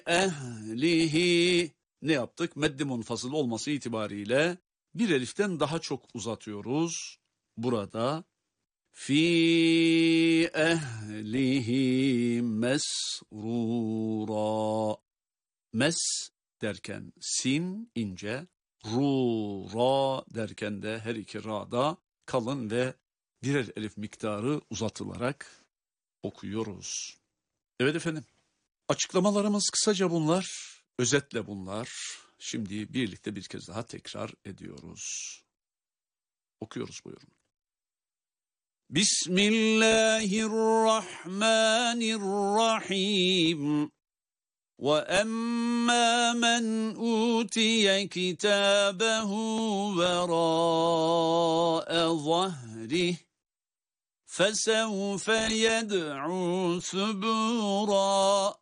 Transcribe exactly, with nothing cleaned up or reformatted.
ehlihi ne yaptık? Meddi munfasıl olması itibariyle bir eliften daha çok uzatıyoruz. Burada fi ehlihi mesrura. Mes derken sin ince, ru ra derken de her iki ra'da kalın ve birer elif miktarı uzatılarak okuyoruz. Evet efendim, açıklamalarımız kısaca bunlar, özetle bunlar. Şimdi birlikte bir kez daha tekrar ediyoruz. Okuyoruz, buyurun. Bismillahirrahmanirrahim. وَأَمَّا مَنْ أُوتِيَ كِتَابَهُ وَرَاءَ ظَهْرِهِ فَسَوْفَ يَدْعُو ثُبُورًا